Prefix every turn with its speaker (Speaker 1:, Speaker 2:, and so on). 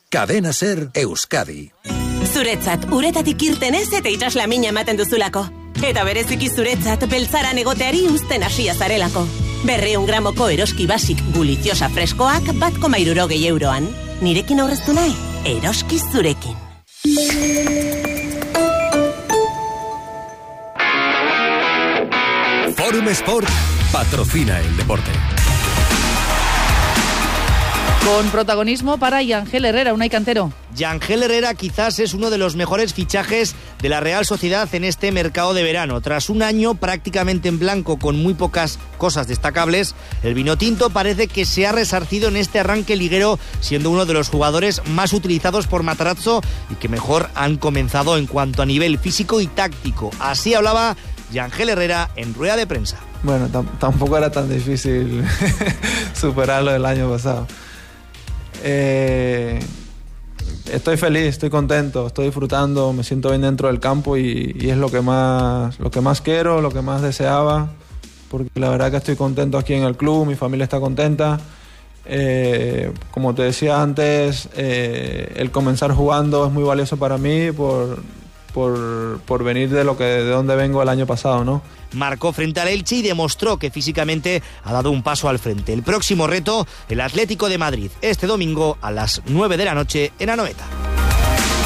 Speaker 1: Cadena Ser Euskadi.
Speaker 2: Zuretzat, uretatik irtenez eta itxaslamina ematen duzulako. Eta bereziki zuretzat, beltzaran egoteari uzten hasia zarelako. 200 gramoko eroski basik guliziosa freskoak 1,60 euroan. Nirekin aurreztu nahi? Eroski zurekin.
Speaker 1: Forum Sport patrocina el deporte.
Speaker 3: Con protagonismo para Yangel Herrera, Unai Cantero.
Speaker 4: Yangel Herrera quizás es uno de los mejores fichajes de la Real Sociedad en este mercado de verano. Tras un año prácticamente en blanco con muy pocas cosas destacables, el vinotinto parece que se ha resarcido en este arranque liguero, siendo uno de los jugadores más utilizados por Matarazzo y que mejor han comenzado en cuanto a nivel físico y táctico. Así hablaba Yangel Herrera en rueda de prensa.
Speaker 5: Bueno, tampoco era tan difícil superarlo el año pasado. Estoy feliz, estoy contento, estoy disfrutando, me siento bien dentro del campo y es lo que más quiero, lo que más deseaba, porque la verdad que estoy contento aquí en el club, mi familia está contenta. Como te decía antes, el comenzar jugando es muy valioso para mí por venir de donde vengo el año pasado, ¿no?
Speaker 4: Marcó frente al Elche y demostró que físicamente ha dado un paso al frente. El próximo reto, el Atlético de Madrid, este domingo a las 9 de la noche en Anoeta.